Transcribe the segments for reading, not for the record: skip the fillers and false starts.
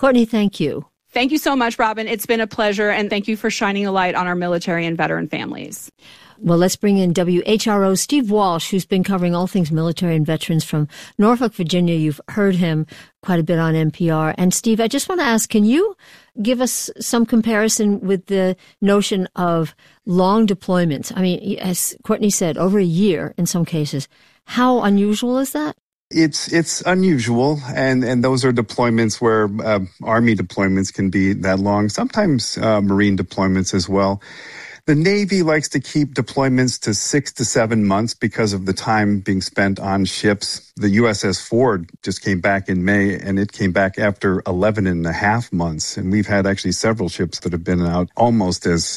Courtney, thank you. Thank you so much, Robin. It's been a pleasure, and thank you for shining a light on our military and veteran families. Well, let's bring in WHRO Steve Walsh, who's been covering all things military and veterans from Norfolk, Virginia. You've heard him quite a bit on NPR. And Steve, I just want to ask, can you give us some comparison with the notion of long deployments? I mean, as Courtney said, over a year in some cases. How unusual is that? It's unusual, and those are deployments where Army deployments can be that long, sometimes Marine deployments as well. The Navy likes to keep deployments to 6 to 7 months because of the time being spent on ships. The USS Ford just came back in May, and it came back after 11 and a half months. And we've had actually several ships that have been out almost as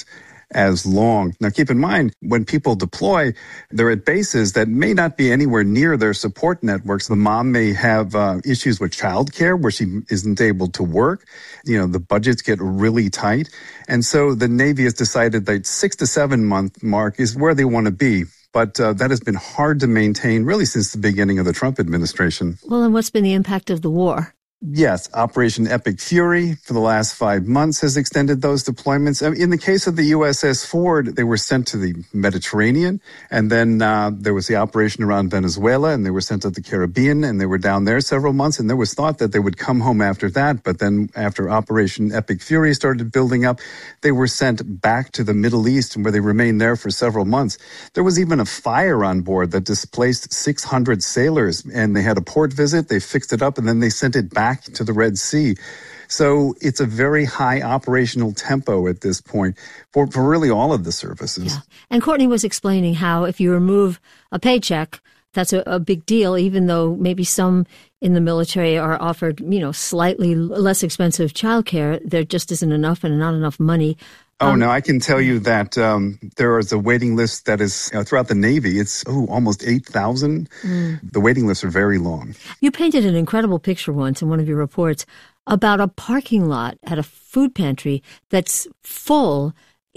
long. Now, keep in mind, when people deploy, they're at bases that may not be anywhere near their support networks. The mom may have issues with childcare where she isn't able to work. You know, the budgets get really tight. And so the Navy has decided that 6 to 7 month mark is where they want to be. But that has been hard to maintain really since the beginning of the Trump administration. Well, and what's been the impact of the war? Yes, Operation Epic Fury for the last 5 months has extended those deployments. In the case of the USS Ford, they were sent to the Mediterranean, and then there was the operation around Venezuela, and they were sent to the Caribbean, and they were down there several months, and there was thought that they would come home after that, but then after Operation Epic Fury started building up, they were sent back to the Middle East, where they remained there for several months. There was even a fire on board that displaced 600 sailors, and they had a port visit, they fixed it up, and then they sent it back to the Red Sea. So it's a very high operational tempo at this point for really all of the services. Yeah. And Courtney was explaining how if you remove a paycheck, that's a big deal, even though maybe some in the military are offered, slightly less expensive childcare. There just isn't enough and not enough money. No, I can tell you that there is a waiting list that is throughout the Navy. It's almost 8,000. The waiting lists are very long. You painted an incredible picture once in one of your reports about a parking lot at a food pantry that's full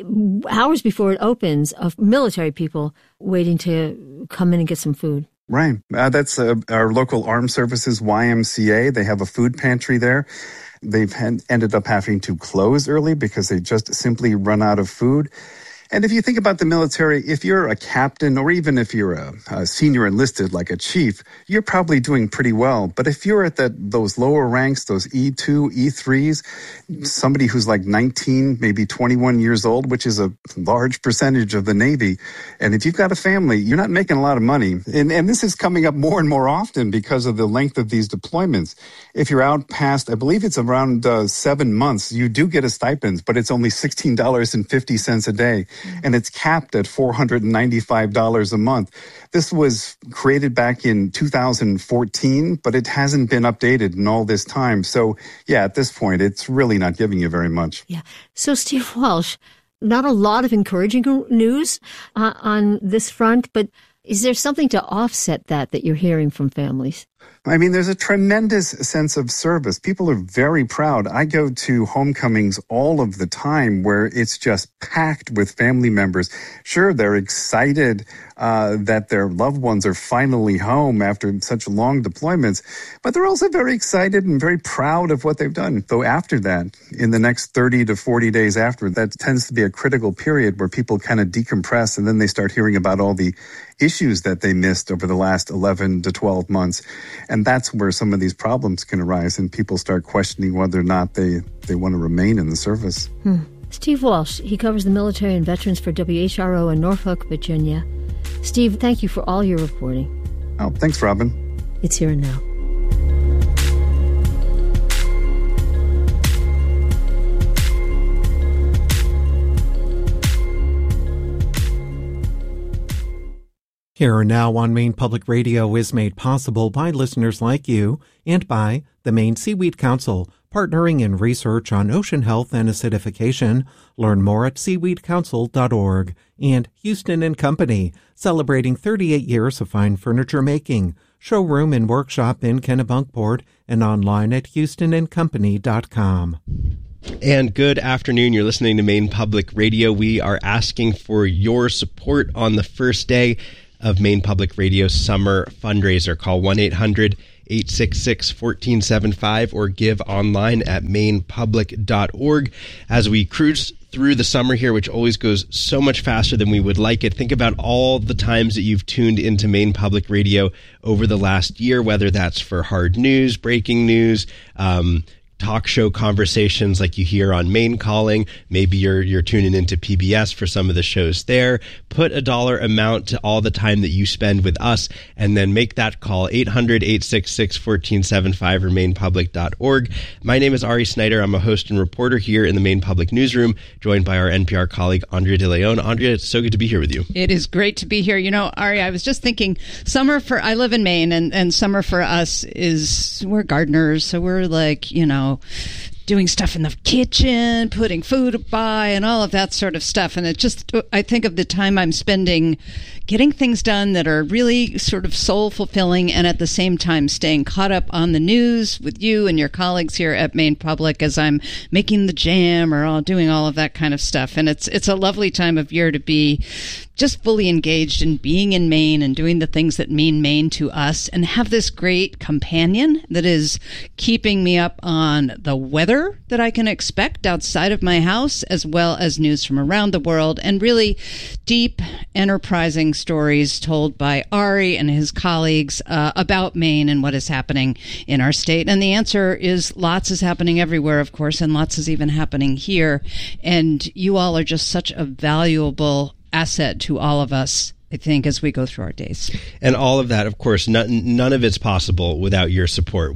hours before it opens of military people waiting to come in and get some food. Right. That's our local armed services, YMCA. They have a food pantry there. They've ended up having to close early because they just simply run out of food. And if you think about the military, if you're a captain or even if you're a senior enlisted like a chief, you're probably doing pretty well. But if you're at those lower ranks, those E2, E3s, somebody who's like 19, maybe 21 years old, which is a large percentage of the Navy, and if you've got a family, you're not making a lot of money. And this is coming up more and more often because of the length of these deployments. If you're out past, I believe it's around 7 months, you do get a stipend, but it's only $16.50 a day. And it's capped at $495 a month. This was created back in 2014, but it hasn't been updated in all this time. So, yeah, at this point, it's really not giving you very much. Yeah. So, Steve Walsh, not a lot of encouraging news on this front, but is there something to offset that you're hearing from families? I mean, there's a tremendous sense of service. People are very proud. I go to homecomings all of the time where it's just packed with family members. Sure, they're excited that their loved ones are finally home after such long deployments, but they're also very excited and very proud of what they've done. Though after that, in the next 30 to 40 days after, that tends to be a critical period where people kind of decompress and then they start hearing about all the issues that they missed over the last 11 to 12 months. And that's where some of these problems can arise and people start questioning whether or not they want to remain in the service. Steve Walsh, he covers the military and veterans for WHRO in Norfolk, Virginia. Steve, thank you for all your reporting. Oh, thanks, Robin. It's Here and Now. Here and Now on Maine Public Radio is made possible by listeners like you and by the Maine Seaweed Council, partnering in research on ocean health and acidification. Learn more at seaweedcouncil.org. And Houston & Company, celebrating 38 years of fine furniture making. Showroom and workshop in Kennebunkport and online at houstonandcompany.com. And good afternoon. You're listening to Maine Public Radio. We are asking for your support on the first day of Maine Public Radio's summer fundraiser. Call 1-800 1-866-1475, or give online at mainepublic.org. As we cruise through the summer here, which always goes so much faster than we would like it, think about all the times that you've tuned into Maine Public Radio over the last year, whether that's for hard news, breaking news, talk show conversations like you hear on Maine Calling. Maybe you're tuning into PBS for some of the shows there. Put a dollar amount to all the time that you spend with us, and then make that call, 800-866-1475 or mainepublic.org. My name is Ari Snyder. I'm a host and reporter here in the Maine Public Newsroom, joined by our NPR colleague, Andrea De Leon. Andrea, it's so good to be here with you. It is great to be here. You know, Ari, I was just thinking, I live in Maine, and summer for us is, we're gardeners, so we're like, doing stuff in the kitchen, putting food by, and all of that sort of stuff. And I think of the time I'm spending getting things done that are really sort of soul fulfilling, and at the same time staying caught up on the news with you and your colleagues here at Maine Public as I'm making the jam or doing all of that kind of stuff. And it's a lovely time of year to be just fully engaged in being in Maine and doing the things that mean Maine to us, and have this great companion that is keeping me up on the weather that I can expect outside of my house, as well as news from around the world, and really deep, enterprising stories told by Ari and his colleagues about Maine and what is happening in our state. And the answer is lots is happening everywhere, of course, and lots is even happening here. And you all are just such a valuable asset to all of us, I think, as we go through our days. And all of that, of course, none of it's possible without your support.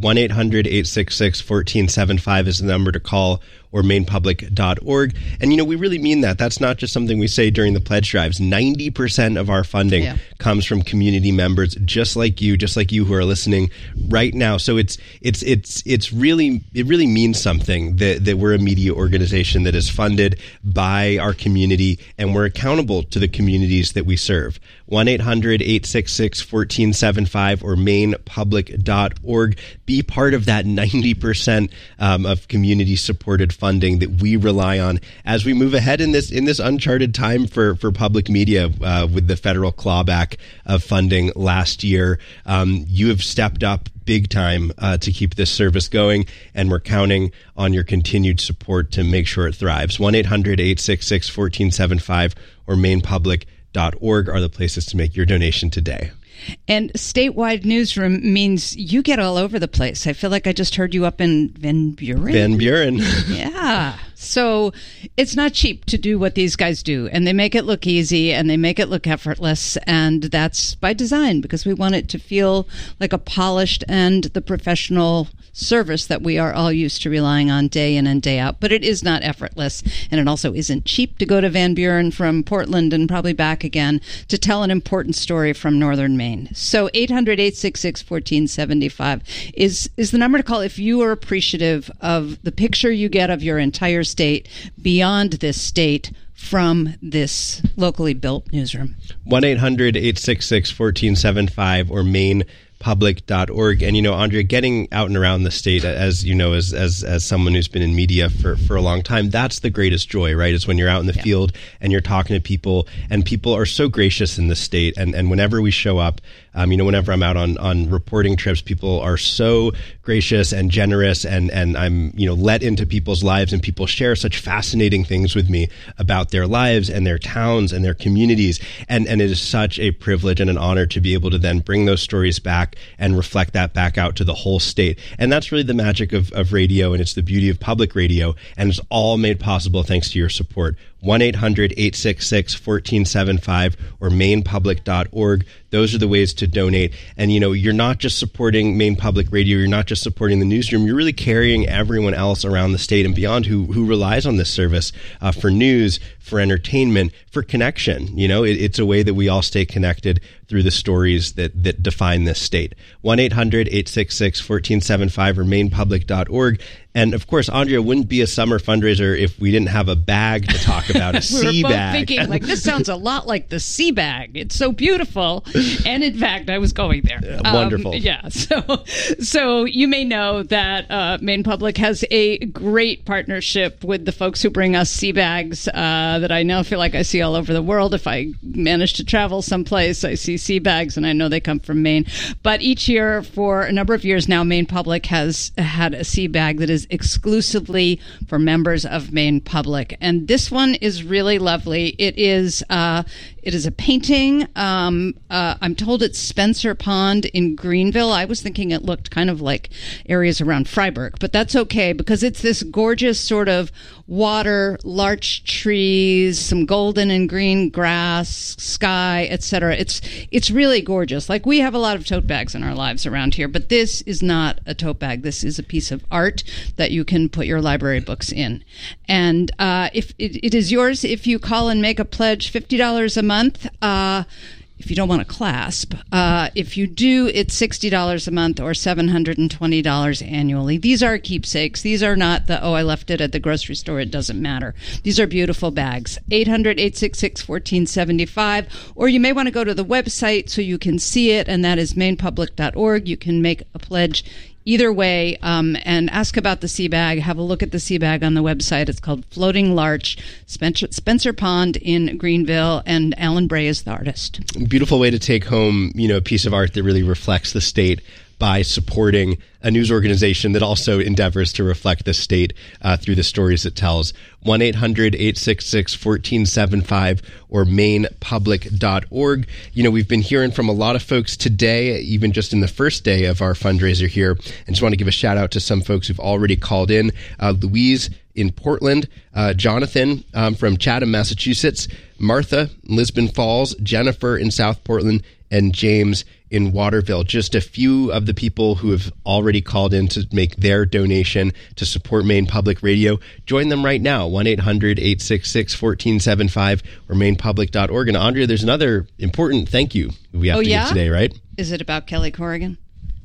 1-800-866-1475 is the number to call, or mainepublic.org. And, we really mean that. That's not just something we say during the pledge drives. 90% of our funding comes from community members, just like you who are listening right now. So it really means something that we're a media organization that is funded by our community, and we're accountable to the communities that we serve. 1-800-866-1475 or mainepublic.org. Be part of that 90% of community-supported funding that we rely on as we move ahead in this uncharted time for public media with the federal clawback of funding last year. You have stepped up big time to keep this service going, and we're counting on your continued support to make sure it thrives. 1-800-866-1475 or mainepublic.org are the places to make your donation today. And statewide newsroom means you get all over the place. I feel like I just heard you up in Van Buren. Van Buren. Yeah. So it's not cheap to do what these guys do, and they make it look easy and they make it look effortless, and that's by design, because we want it to feel like a polished and the professional service that we are all used to relying on day in and day out. But it is not effortless, and it also isn't cheap to go to Van Buren from Portland and probably back again to tell an important story from northern Maine. So 800-866-1475 is the number to call if you are appreciative of the picture you get of your entire state beyond this state from this locally built newsroom. 1-800-866-1475 or mainepublic.org. And, Andrea, getting out and around the state, as you know, as someone who's been in media for a long time, that's the greatest joy, right? It's when you're out in the field and you're talking to people, and people are so gracious in the state. And whenever we show up, whenever I'm out on reporting trips, people are so gracious and generous, and I'm, let into people's lives, and people share such fascinating things with me about their lives and their towns and their communities. And it is such a privilege and an honor to be able to then bring those stories back and reflect that back out to the whole state. And that's really the magic of radio, and it's the beauty of public radio, and it's all made possible thanks to your support. 1-800-866-1475 or mainepublic.org. Those are the ways to donate. And, you're not just supporting Maine Public Radio. You're not just supporting the newsroom. You're really carrying everyone else around the state and beyond who relies on this service for news, for entertainment, for connection. It's a way that we all stay connected through the stories that define this state. 1-800-866-1475 or mainepublic.org. And of course, Andrea, wouldn't be a summer fundraiser if we didn't have a bag to talk about, a sea bag. We were both thinking, like, this sounds a lot like the sea bag. It's so beautiful. And in fact, I was going there. Wonderful. Yeah. So you may know that Maine Public has a great partnership with the folks who bring us sea bags that I now feel like I see all over the world. If I manage to travel someplace, I see sea bags, and I know they come from Maine. But each year, for a number of years now, Maine Public has had a sea bag that is exclusively for members of Maine Public, and this one is really lovely. It is a painting. I'm told it's Spencer Pond in Greenville. I was thinking it looked kind of like areas around Freiburg, but that's okay because it's this gorgeous sort of water, larch trees, some golden and green grass, sky, etc. It's really gorgeous. Like, we have a lot of tote bags in our lives around here, but this is not a tote bag. This is a piece of art that you can put your library books in. And if it is yours if you call and make a pledge, $50 a month. If you don't want a clasp. If you do, it's $60 a month or $720 annually. These are keepsakes. These are not I left it at the grocery store, it doesn't matter. These are beautiful bags. 800-866-1475. Or you may want to go to the website so you can see it, and that is mainepublic.org. You can make a pledge either way, and ask about the sea bag. Have a look at the sea bag on the website. It's called Floating Larch, Spencer Pond in Greenville, and Alan Bray is the artist. Beautiful way to take home, a piece of art that really reflects the state by supporting a news organization that also endeavors to reflect the state through the stories it tells. 1-800-866-1475 or mainepublic.org. We've been hearing from a lot of folks today, even just in the first day of our fundraiser here. And just want to give a shout out to some folks who've already called in. Louise in Portland, Jonathan from Chatham, Massachusetts, Martha in Lisbon Falls, Jennifer in South Portland, and James in Waterville. Just a few of the people who have already called in to make their donation to support Maine Public Radio. Join them right now, 1-800-866-1475 or mainepublic.org. And Andrea, there's another important thank you we have to give today, right? Is it about Kelly Corrigan?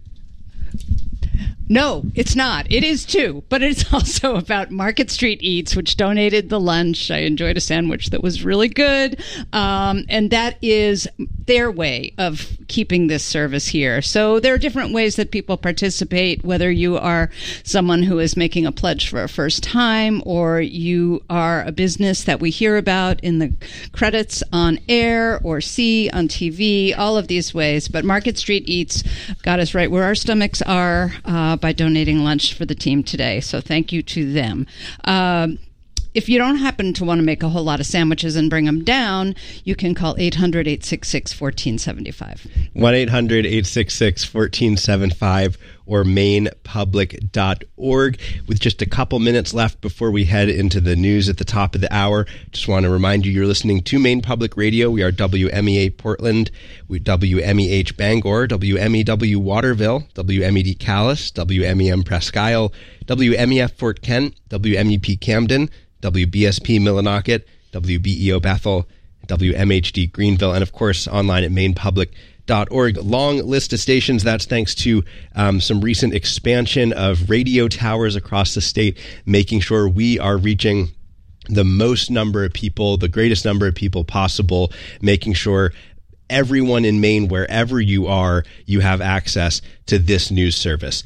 No, it's not. It is too, but it's also about Market Street Eats, which donated the lunch. I enjoyed a sandwich that was really good, and that is their way of keeping this service here. So there are different ways that people participate, whether you are someone who is making a pledge for a first time, or you are a business that we hear about in the credits on air or see on TV, all of these ways. But Market Street Eats got us right where our stomachs are by donating lunch for the team today. So thank you to them. If you don't happen to want to make a whole lot of sandwiches and bring them down, you can call 800-866-1475. 1-800-866-1475 or mainepublic.org. With just a couple minutes left before we head into the news at the top of the hour, just want to remind you, you're listening to Maine Public Radio. We are WMEA Portland, WMEH Bangor, WMEW Waterville, WMED Calais, WMEM Presque Isle, WMEF Fort Kent, WMEP Camden, WBSP Millinocket, WBEO Bethel, WMHD Greenville, and of course online at mainepublic.org. Long list of stations. That's thanks to some recent expansion of radio towers across the state, making sure we are reaching the most number of people, the greatest number of people possible, making sure everyone in Maine, wherever you are, you have access to this news service.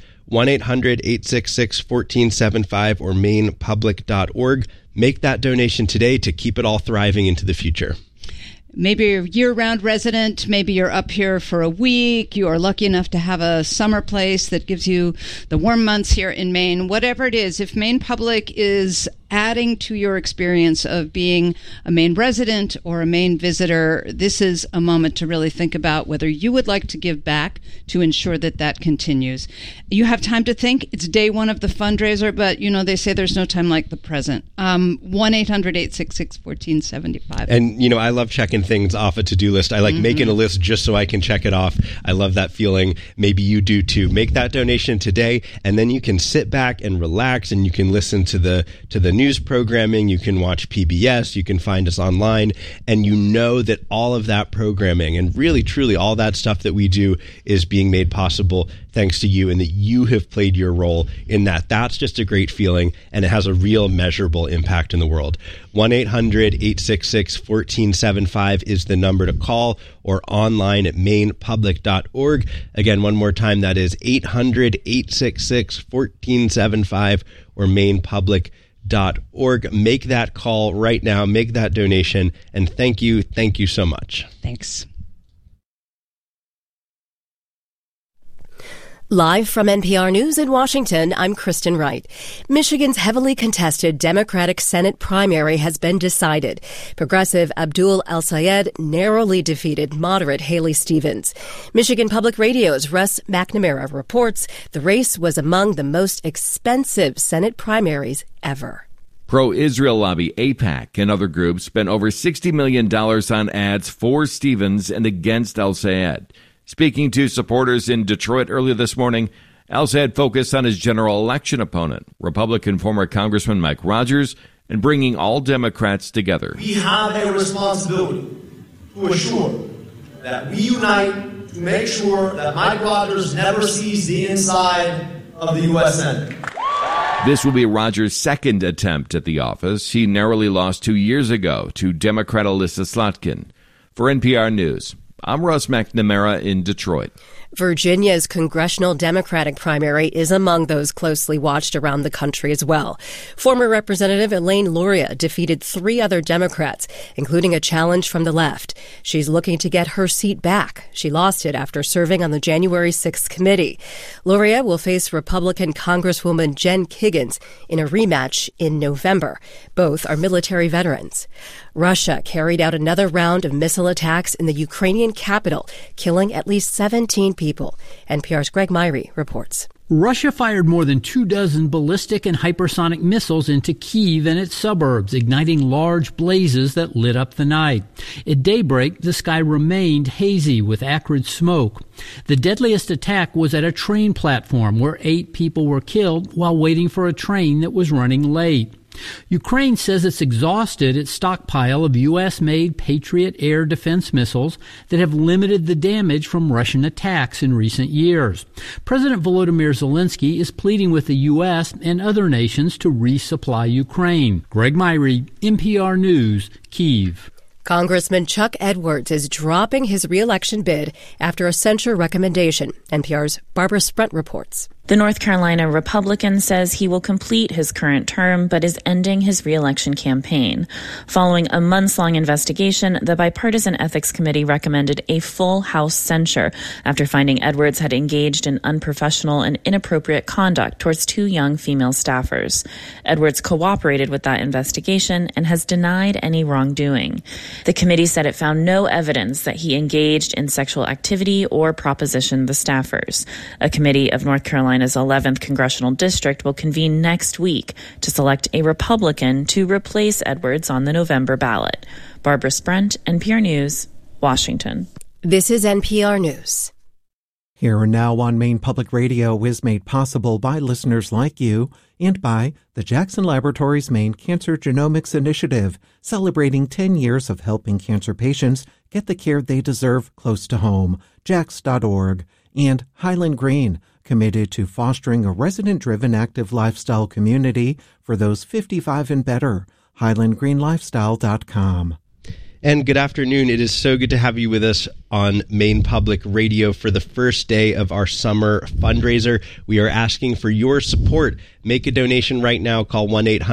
1-800-866-1475 or mainepublic.org. Make that donation today to keep it all thriving into the future. Maybe you're a year-round resident. Maybe you're up here for a week. You are lucky enough to have a summer place that gives you the warm months here in Maine. Whatever it is, if Maine Public is adding to your experience of being a Maine resident or a Maine visitor, this is a moment to really think about whether you would like to give back to ensure that that continues. You have time to think. It's day one of the fundraiser, but, they say there's no time like the present. 1-800-866-1475. And, I love checking things off a to-do list. I like making a list just so I can check it off. I love that feeling. Maybe you do too. Make that donation today, and then you can sit back and relax, and you can listen to the news news programming, you can watch PBS, you can find us online, and you know that all of that programming and really, truly all that stuff that we do is being made possible thanks to you, and that you have played your role in that. That's just a great feeling, and it has a real measurable impact in the world. 1-800-866-1475 is the number to call, or online at mainepublic.org. Again, one more time, that is 800-866-1475 or mainepublic.org. Make that call right now. Make that donation. And thank you. Thank you so much. Thanks. Live from NPR News in Washington, I'm Kristen Wright. Michigan's heavily contested Democratic Senate primary has been decided. Progressive Abdul El-Sayed narrowly defeated moderate Haley Stevens. Michigan Public Radio's Russ McNamara reports the race was among the most expensive Senate primaries ever. Pro-Israel lobby AIPAC and other groups spent over $60 million on ads for Stevens and against El-Sayed. Speaking to supporters in Detroit earlier this morning, El-Sayed focused on his general election opponent, Republican former Congressman Mike Rogers, and bringing all Democrats together. We have a responsibility to assure that we unite to make sure that Mike Rogers never sees the inside of the U.S. Senate. This will be Rogers' second attempt at the office. He narrowly lost 2 years ago to Democrat Alyssa Slotkin. For NPR News, I'm Russ McNamara in Detroit. Virginia's congressional Democratic primary is among those closely watched around the country as well. Former Representative Elaine Luria defeated 3 other Democrats, including a challenge from the left. She's looking to get her seat back. She lost it after serving on the January 6th committee. Luria will face Republican Congresswoman Jen Kiggans in a rematch in November. Both are military veterans. Russia carried out another round of missile attacks in the Ukrainian capital, killing at least 17 people. NPR's Greg Myrie reports. Russia fired more than 24 ballistic and hypersonic missiles into Kyiv and its suburbs, igniting large blazes that lit up the night. At daybreak, the sky remained hazy with acrid smoke. The deadliest attack was at a train platform where 8 people were killed while waiting for a train that was running late. Ukraine says it's exhausted its stockpile of U.S.-made Patriot air defense missiles that have limited the damage from Russian attacks in recent years. President Volodymyr Zelensky is pleading with the U.S. and other nations to resupply Ukraine. Greg Myrie, NPR News, Kyiv. Congressman Chuck Edwards is dropping his re-election bid after a censure recommendation. NPR's Barbara Sprent reports. The North Carolina Republican says he will complete his current term, but is ending his re-election campaign. Following a months-long investigation, the Bipartisan Ethics Committee recommended a full House censure after finding Edwards had engaged in unprofessional and inappropriate conduct towards 2 young female staffers. Edwards cooperated with that investigation and has denied any wrongdoing. The committee said it found no evidence that he engaged in sexual activity or propositioned the staffers. A committee of North Carolina's 11th congressional district will convene next week to select a Republican to replace Edwards on the November ballot. Barbara Sprent, NPR News, Washington. This is NPR News. Here and Now on Maine Public Radio is made possible by listeners like you and by the Jackson Laboratories Maine Cancer Genomics Initiative, celebrating 10 years of helping cancer patients get the care they deserve close to home, jax.org, and Highland Green, committed to fostering a resident-driven active lifestyle community for those 55 and better, highlandgreenlifestyle.com. And good afternoon. It is so good to have you with us on Maine Public Radio for the first day of our summer fundraiser. We are asking for your support. Make a donation right now. Call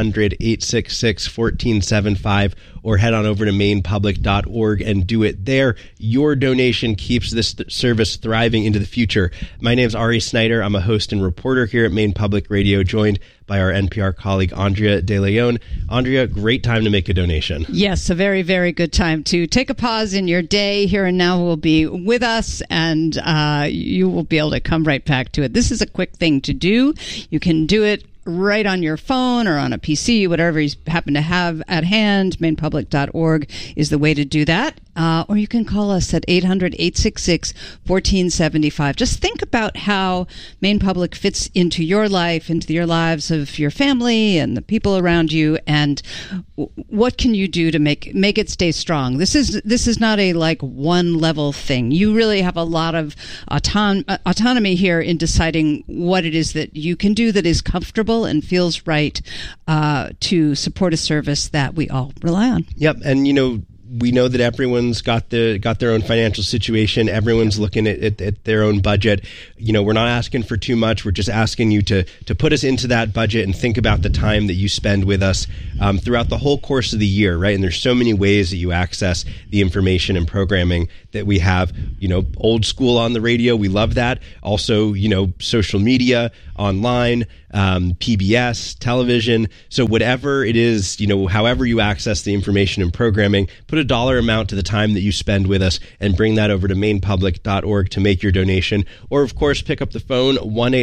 1-800-866-1475 or head on over to mainepublic.org and do it there. Your donation keeps this service thriving into the future. My name is Ari Snyder. I'm a host and reporter here at Maine Public Radio, joined by our NPR colleague, Andrea De Leon. Andrea, great time to make a donation. Yes, a very, very good time to take a pause in your day. Here and Now will be with us, and you will be able to come right back to it. This is a quick thing to do. You can do it right on your phone or on a PC, whatever you happen to have at hand. MainePublic.org is the way to do that. Or you can call us at 800-866-1475. Just think about how Maine Public fits into your life, into your lives of your family and the people around you, and what can you do to make it stay strong. This is not a like one level thing. You really have a lot of autonomy here in deciding what it is that you can do that is comfortable and feels right to support a service that we all rely on. Yep, and we know that everyone's got their own financial situation. Everyone's looking at their own budget. We're not asking for too much. We're just asking you to put us into that budget and think about the time that you spend with us throughout the whole course of the year, right? And there's so many ways that you access the information and programming that we have. Old school on the radio, we love that. Also, social media, online, PBS, television. So whatever it is, however you access the information and programming, put a dollar amount to the time that you spend with us and bring that over to MainePublic.org to make your donation. Or, of course, pick up the phone,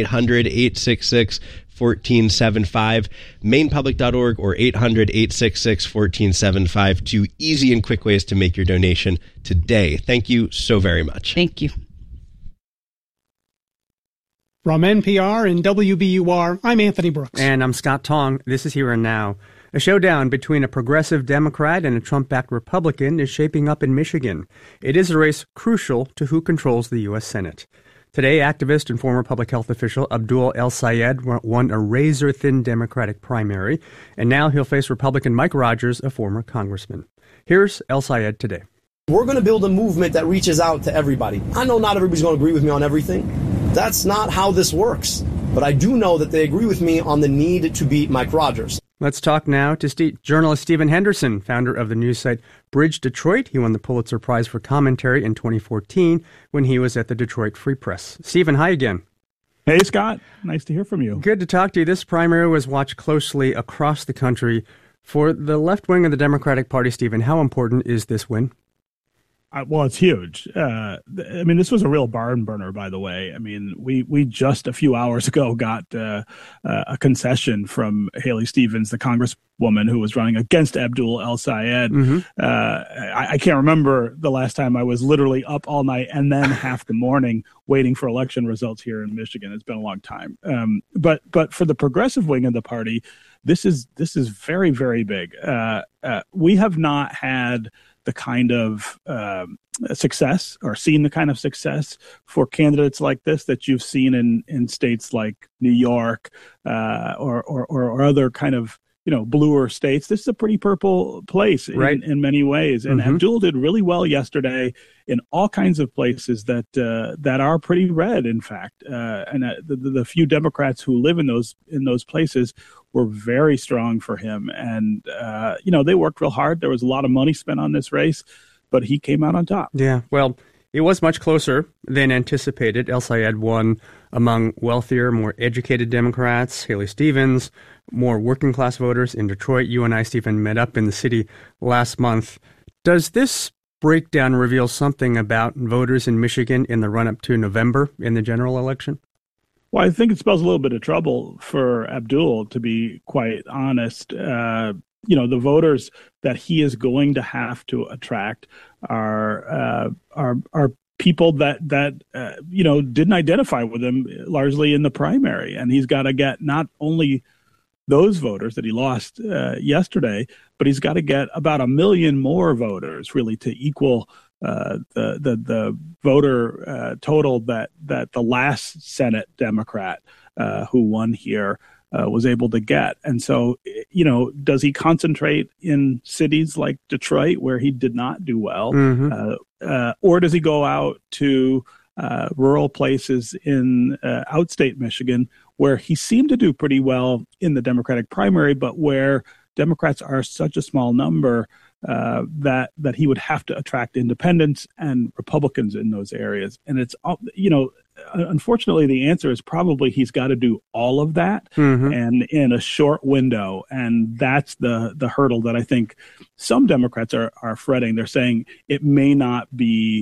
1-800-866-1475, MainePublic.org or 800-866-1475. Two easy and quick ways to make your donation today. Thank you so very much. Thank you. From NPR and WBUR, I'm Anthony Brooks. And I'm Scott Tong. This is Here and Now. A showdown between a progressive Democrat and a Trump-backed Republican is shaping up in Michigan. It is a race crucial to who controls the U.S. Senate. Today, activist and former public health official Abdul El-Sayed won a razor-thin Democratic primary, and now he'll face Republican Mike Rogers, a former congressman. Here's El-Sayed today. We're going to build a movement that reaches out to everybody. I know not everybody's going to agree with me on everything. That's not how this works. But I do know that they agree with me on the need to beat Mike Rogers. Let's talk now to journalist Stephen Henderson, founder of the news site Bridge Detroit. He won the Pulitzer Prize for commentary in 2014 when he was at the Detroit Free Press. Stephen, hi again. Hey, Scott. Nice to hear from you. Good to talk to you. This primary was watched closely across the country. For the left wing of the Democratic Party, Stephen, how important is this win? Well, it's huge. This was a real barn burner, by the way. We just a few hours ago got a concession from Haley Stevens, the congresswoman who was running against Abdul El-Sayed. Mm-hmm. I can't remember the last time I was literally up all night and then half the morning waiting for election results here in Michigan. It's been a long time. But for the progressive wing of the party, this is very, very big. We have not had the kind of success or seen the kind of success for candidates like this that you've seen in states like New York or other kind of bluer states. This is a pretty purple place in many ways. And mm-hmm. Abdul did really well yesterday in all kinds of places that are pretty red, in fact. And the few Democrats who live in those places were very strong for him. And, they worked real hard. There was a lot of money spent on this race, but he came out on top. Yeah, well, it was much closer than anticipated. El-Sayed won among wealthier, more educated Democrats. Haley Stevens, more working-class voters in Detroit. You and I, Stephen, met up in the city last month. Does this breakdown reveal something about voters in Michigan in the run-up to November in the general election? Well, I think it spells a little bit of trouble for Abdul, to be quite honest. The voters that he is going to have to attract are people that didn't identify with him largely in the primary, and he's got to get not only those voters that he lost yesterday, but he's got to get about 1 million more voters really to equal the voter total that the last Senate Democrat who won here was able to get. And so, does he concentrate in cities like Detroit where he did not do well? Mm-hmm. Or does he go out to rural places in outstate Michigan where he seemed to do pretty well in the Democratic primary, but where Democrats are such a small number that he would have to attract independents and Republicans in those areas. And it's, unfortunately, the answer is probably he's got to do all of that mm-hmm. and in a short window. And that's the hurdle that I think some Democrats are fretting. They're saying it may not be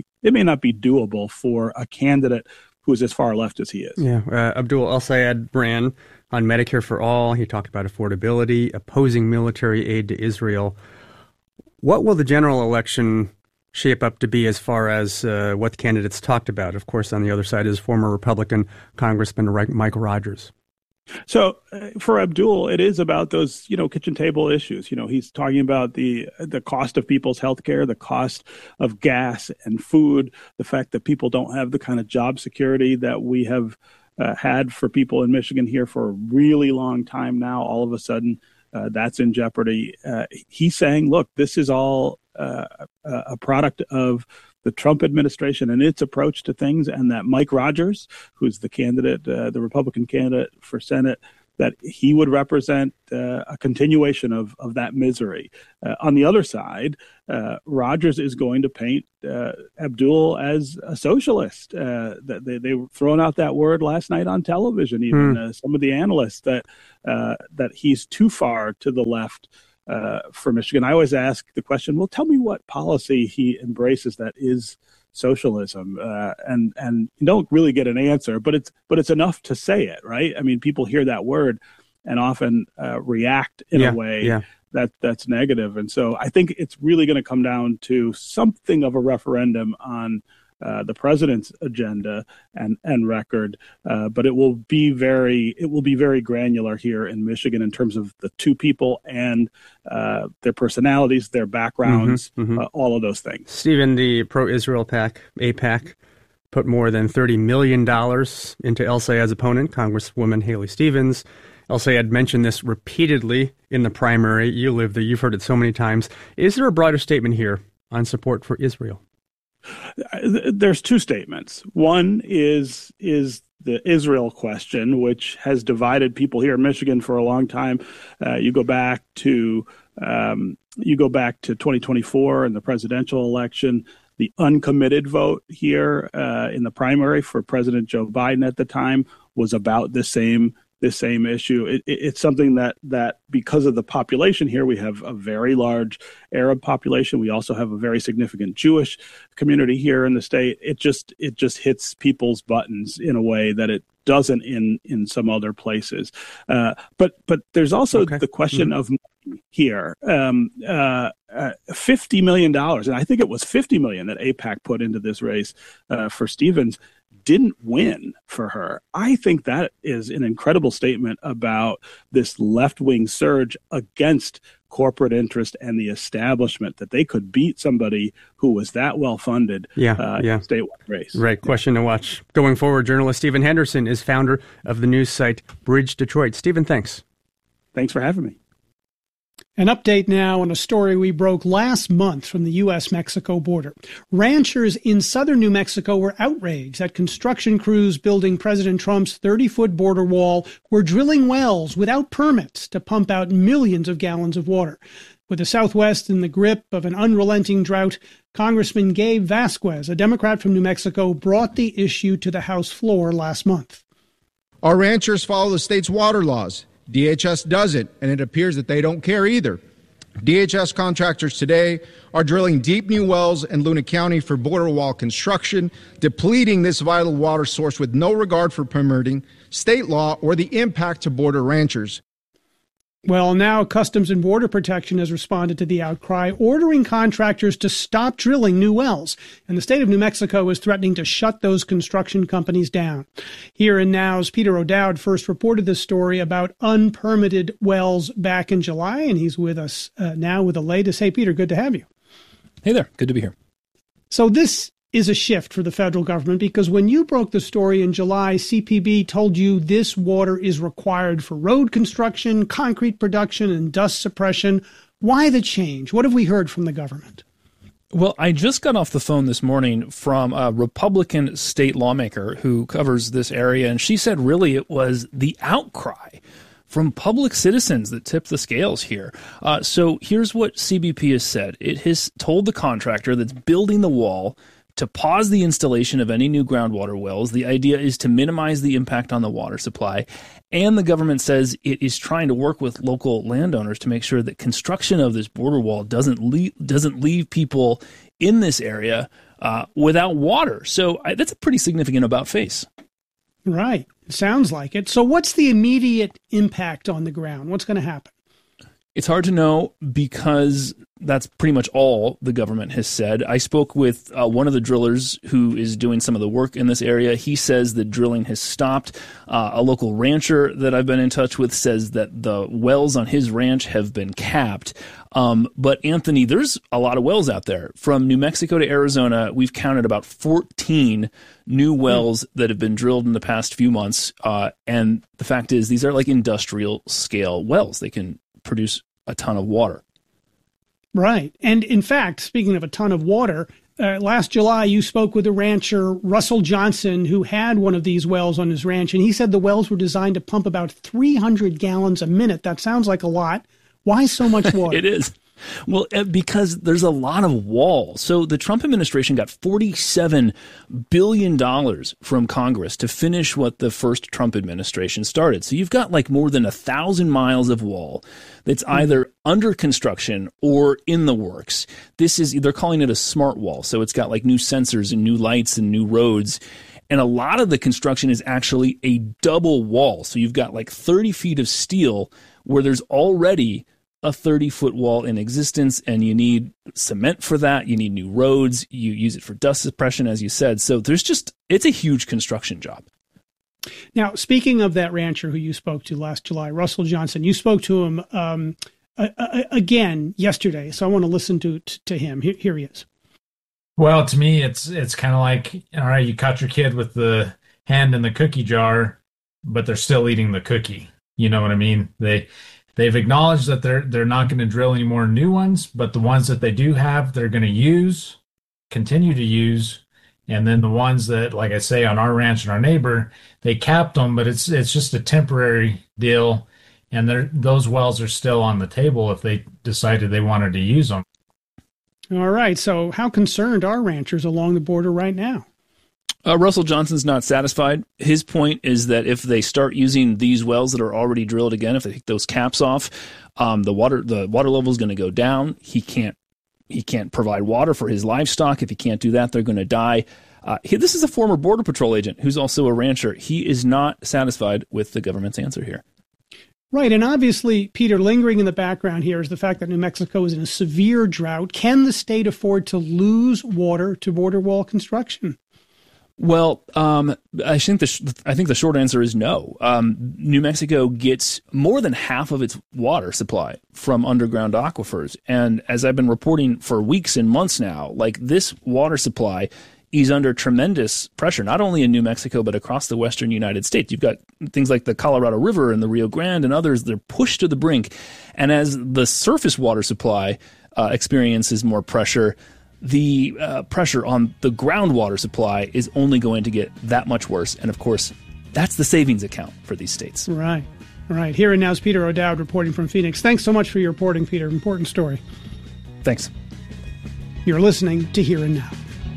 doable for a candidate who is as far left as he is. Yeah, Abdul El-Sayed ran on Medicare for all. He talked about affordability, opposing military aid to Israel. What will the general election shape up to be as far as what the candidates talked about? Of course, on the other side is former Republican Congressman Mike Rogers. So for Abdul, it is about those, kitchen table issues. He's talking about the cost of people's health care, the cost of gas and food, the fact that people don't have the kind of job security that we have had for people in Michigan here for a really long time now. All of a sudden, that's in jeopardy. He's saying, look, this is all a product of the Trump administration and its approach to things, and that Mike Rogers, who's the candidate, the Republican candidate for Senate, that he would represent a continuation of that misery. On the other side, Rogers is going to paint Abdul as a socialist. They were throwing out that word last night on television, even some of the analysts, that he's too far to the left for Michigan. I always ask the question, well, tell me what policy he embraces that is socialism, and you don't really get an answer, but it's enough to say it, right? I mean, people hear that word and often react in a way that's negative, and so I think it's really going to come down to something of a referendum on the president's agenda and record, but it will be very granular here in Michigan in terms of the two people and their personalities, their backgrounds, all of those things. Stephen, the pro-Israel PAC, AIPAC, put more than $30 million into El-Sayed's opponent, Congresswoman Haley Stevens. El-Sayed mentioned this repeatedly in the primary. You live there. You've heard it so many times. Is there a broader statement here on support for Israel? There's two statements. One is the Israel question, which has divided people here in Michigan for a long time. You go back to 2024 and the presidential election. The uncommitted vote here in the primary for President Joe Biden at the time was about the same issue. It's something that because of the population here, we have a very large Arab population. We also have a very significant Jewish community here in the state. It just hits people's buttons in a way that it doesn't in some other places. But there's also the question of money here. $50 million, and I think it was $50 million that AIPAC put into this race for Stevens, didn't win for her. I think that is an incredible statement about this left-wing surge against corporate interest and the establishment, that they could beat somebody who was that well-funded in a statewide race. Right. Question to watch going forward. Journalist Stephen Henderson is founder of the news site Bridge Detroit. Stephen, thanks. Thanks for having me. An update now on a story we broke last month from the U.S.-Mexico border. Ranchers in southern New Mexico were outraged that construction crews building President Trump's 30-foot border wall were drilling wells without permits to pump out millions of gallons of water. With the Southwest in the grip of an unrelenting drought, Congressman Gabe Vasquez, a Democrat from New Mexico, brought the issue to the House floor last month. Our ranchers follow the state's water laws. DHS doesn't, and it appears that they don't care either. DHS contractors today are drilling deep new wells in Luna County for border wall construction, depleting this vital water source with no regard for permitting, state law, or the impact to border ranchers. Well, now Customs and Border Protection has responded to the outcry, ordering contractors to stop drilling new wells. And the state of New Mexico is threatening to shut those construction companies down. Here and Now's Peter O'Dowd first reported this story about unpermitted wells back in July, and he's with us now with the latest. Hey, Peter, good to have you. Hey there. Good to be here. So this is a shift for the federal government, because when you broke the story in July, CPB told you this water is required for road construction, concrete production, and dust suppression. Why the change? What have we heard from the government? Well, I just got off the phone this morning from a Republican state lawmaker who covers this area, and she said really it was the outcry from public citizens that tipped the scales here. So here's what CBP has said. It has told the contractor that's building the wall to pause the installation of any new groundwater wells. The idea is to minimize the impact on the water supply. And the government says it is trying to work with local landowners to make sure that construction of this border wall doesn't leave people in this area without water. So that's a pretty significant about face. Right. It sounds like it. So what's the immediate impact on the ground? What's going to happen? It's hard to know because that's pretty much all the government has said. I spoke with one of the drillers who is doing some of the work in this area. He says that drilling has stopped. A local rancher that I've been in touch with says that the wells on his ranch have been capped. But Anthony, there's a lot of wells out there. From New Mexico to Arizona, we've counted about 14 new wells that have been drilled in the past few months. And the fact is, these are like industrial scale wells. They can produce a ton of water. Right. And in fact, speaking of a ton of water, last July you spoke with a rancher, Russell Johnson, who had one of these wells on his ranch, and he said the wells were designed to pump about 300 gallons a minute. That sounds like a lot. Why so much water? It is. Well, because there's a lot of wall. So the Trump administration got $47 billion from Congress to finish what the first Trump administration started. So you've got like more than 1,000 miles of wall that's either under construction or in the works. They're calling it a smart wall. So it's got like new sensors and new lights and new roads. And a lot of the construction is actually a double wall. So you've got like 30 feet of steel where there's already a 30-foot wall in existence, and you need cement for that. You need new roads. You use it for dust suppression, as you said. So it's a huge construction job. Now, speaking of that rancher who you spoke to last July, Russell Johnson, you spoke to him again yesterday. So I want to listen to him. Here he is. Well, to me, it's kind of like, all right, you caught your kid with the hand in the cookie jar, but they're still eating the cookie. You know what I mean? They've acknowledged that they're not going to drill any more new ones, but the ones that they do have, they're going to continue to use. And then the ones that, like I say, on our ranch and our neighbor, they capped them, but it's just a temporary deal. And those wells are still on the table if they decided they wanted to use them. All right. So how concerned are ranchers along the border right now? Russell Johnson's not satisfied. His point is that if they start using these wells that are already drilled again, if they take those caps off, the water level is going to go down. He can't provide water for his livestock. If he can't do that, they're going to die. This is a former Border Patrol agent who's also a rancher. He is not satisfied with the government's answer here. Right. And obviously, Peter, lingering in the background here is the fact that New Mexico is in a severe drought. Can the state afford to lose water to border wall construction? Well, I think the short answer is no. New Mexico gets more than half of its water supply from underground aquifers. And as I've been reporting for weeks and months now, like this water supply is under tremendous pressure, not only in New Mexico, but across the western United States. You've got things like the Colorado River and the Rio Grande and others. They're pushed to the brink. And as the surface water supply experiences more pressure, the pressure on the groundwater supply is only going to get that much worse. And of course, that's the savings account for these states. Right. All right. Here and now is Peter O'Dowd reporting from Phoenix. Thanks so much for your reporting, Peter. Important story. Thanks. You're listening to Here and Now.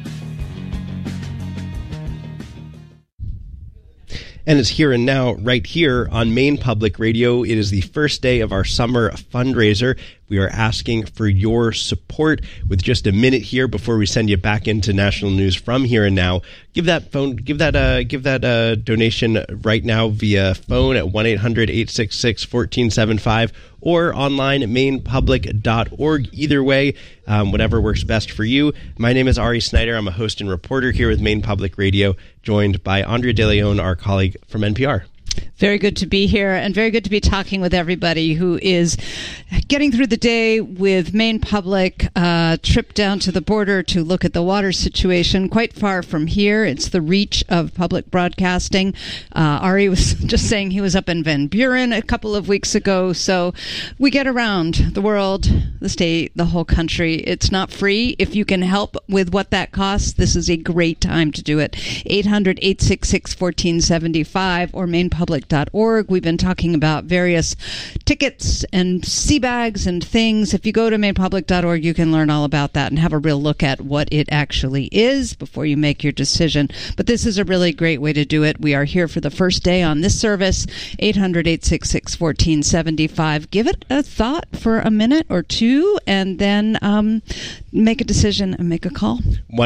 And it's Here and Now right here on Maine Public Radio. It is the first day of our summer fundraiser. We are asking for your support with just a minute here before we send you back into national news from Here and Now. Give that donation right now via phone at 1-800-866-1475 or online at mainepublic.org. Either way, whatever works best for you. My name is Ari Snyder. I'm a host and reporter here with Maine Public Radio, joined by Andrea De Leon, our colleague from NPR. Very good to be here and very good to be talking with everybody who is getting through the day with Maine Public, trip down to the border to look at the water situation quite far from here. It's the reach of public broadcasting. Ari was just saying he was up in Van Buren a couple of weeks ago. So we get around the world, the state, the whole country. It's not free. If you can help with what that costs, this is a great time to do it. 800-866-1475 or mainepublic.org. mainpublic.org. We've been talking about various tickets and sea bags and things. If you go to mainpublic.org, you can learn all about that and have a real look at what it actually is before you make your decision. But this is a really great way to do it. We are here for the first day on this service, 800-866-1475. Give it a thought for a minute or two, and then make a decision and make a call.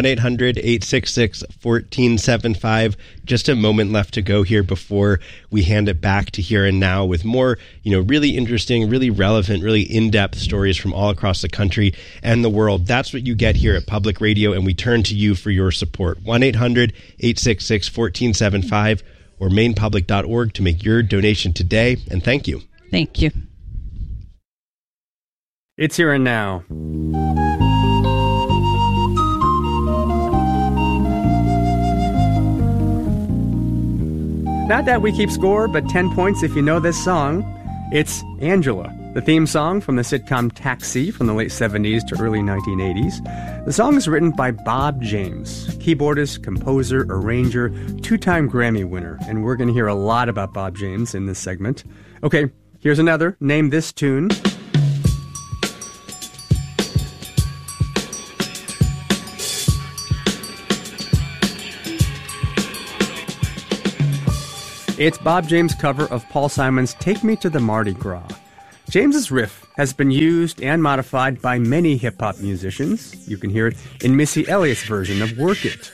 1-800-866-1475. Just a moment left to go here before we hand it back to Here and Now with more, really interesting, really relevant, really in-depth stories from all across the country and the world. That's what you get here at Public Radio, and we turn to you for your support. 1-800-866-1475 or mainpublic.org to make your donation today. And thank you. Thank you. It's Here and Now. Not that we keep score, but 10 points if you know this song. It's Angela, the theme song from the sitcom Taxi from the late 70s to early 1980s. The song is written by Bob James, keyboardist, composer, arranger, two-time Grammy winner, and we're going to hear a lot about Bob James in this segment. Okay, here's another. Name this tune. It's Bob James' cover of Paul Simon's Take Me to the Mardi Gras. James's riff has been used and modified by many hip-hop musicians. You can hear it in Missy Elliott's version of Work It.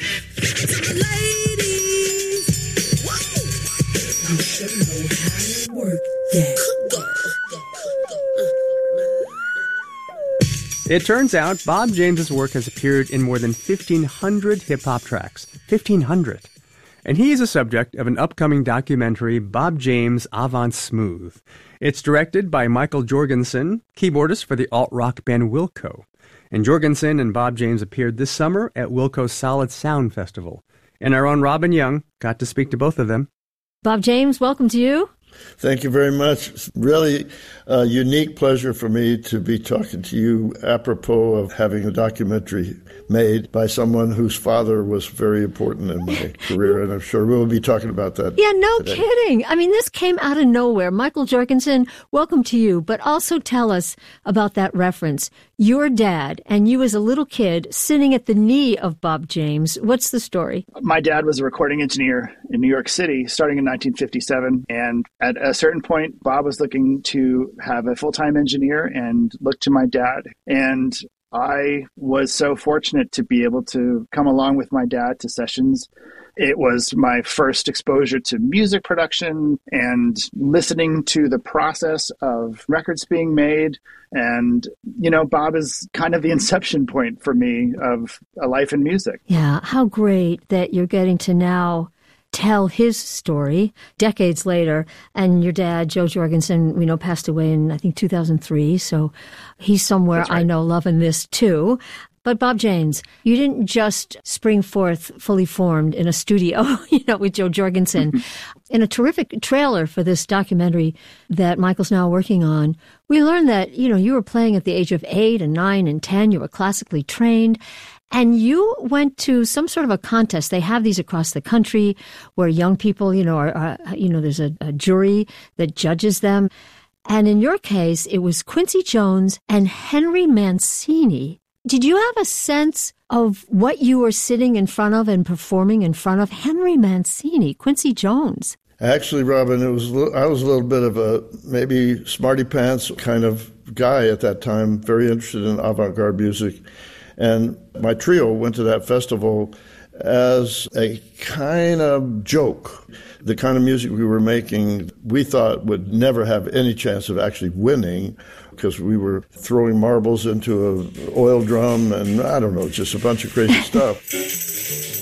It turns out Bob James's work has appeared in more than 1,500 hip-hop tracks. 1,500. And he is a subject of an upcoming documentary, Bob James Avant Smooth. It's directed by Michael Jorgensen, keyboardist for the alt-rock band Wilco. And Jorgensen and Bob James appeared this summer at Wilco's Solid Sound Festival. And our own Robin Young got to speak to both of them. Bob James, welcome to you. Thank you very much. It's really a unique pleasure for me to be talking to you apropos of having a documentary made by someone whose father was very important in my career, and I'm sure we'll be talking about that. Yeah, no today. kidding. I mean, this came out of nowhere. Michael Jorgensen, welcome to you, but also tell us about that reference. Your dad and you as a little kid sitting at the knee of Bob James. What's the story? My dad was a recording engineer in New York City starting in 1957, and at a certain point, Bob was looking to have a full-time engineer and looked to my dad. And I was so fortunate to be able to come along with my dad to sessions. It was my first exposure to music production and listening to the process of records being made. And, Bob is kind of the inception point for me of a life in music. Yeah, how great that you're getting to now tell his story decades later. And your dad, Joe Jorgensen, we know passed away in, I think, 2003. So he's somewhere, right, I know, loving this too. But Bob James, you didn't just spring forth fully formed in a studio, with Joe Jorgensen. In a terrific trailer for this documentary that Michael's now working on, we learned that, you were playing at the age of 8 and 9 and 10. You were classically trained. And you went to some sort of a contest. They have these across the country where young people, there's a jury that judges them. And in your case, it was Quincy Jones and Henry Mancini. Did you have a sense of what you were sitting in front of and performing in front of? Henry Mancini, Quincy Jones. Actually, Robin, I was a little bit of a maybe smarty pants kind of guy at that time, very interested in avant-garde music. And my trio went to that festival as a kind of joke. The kind of music we were making, we thought would never have any chance of actually winning because we were throwing marbles into an oil drum and I don't know, just a bunch of crazy stuff.